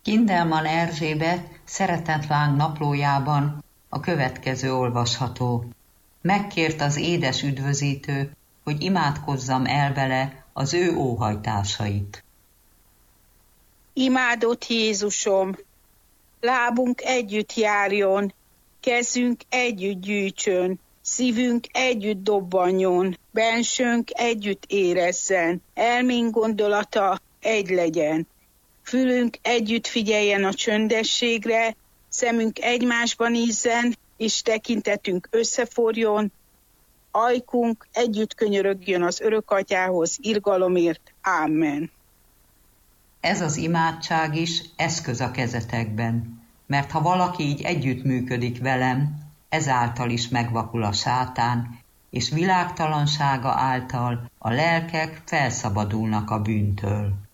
Kindelman Erzsébet Szeretetláng naplójában a következő olvasható. Megkért az édes üdvözítő, hogy imádkozzam el vele az ő óhajtásait. Imádott Jézusom, lábunk együtt járjon, kezünk együtt gyűjtsön, szívünk együtt dobbanjon, bensőnk együtt érezzen, elménk gondolata egy legyen. Fülünk együtt figyeljen a csöndességre, szemünk egymásban ízzen, és tekintetünk összeforjon, ajkunk együtt könyörögjön az Örökatyához irgalomért. Ámen. Ez az imádság is eszköz a kezetekben, mert ha valaki így együttműködik velem, ezáltal is megvakul a sátán, és világtalansága által a lelkek felszabadulnak a bűntől.